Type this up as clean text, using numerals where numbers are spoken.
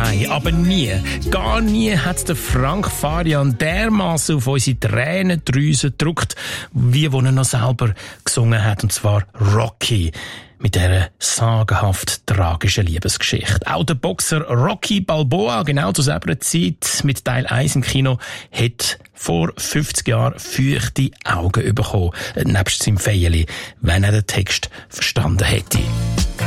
Nein, aber nie, gar nie hat der Frank Farian dermaßen auf unsere Tränendrüse gedrückt, wie wo er noch selber gesungen hat, und zwar Rocky. Mit dieser sagenhaft tragischen Liebesgeschichte. Auch der Boxer Rocky Balboa, genau zu selber Zeit, mit Teil 1 im Kino, hat vor 50 Jahren feuchte Augen bekommen, nebst seinem Feierli, wenn er den Text verstanden hätte.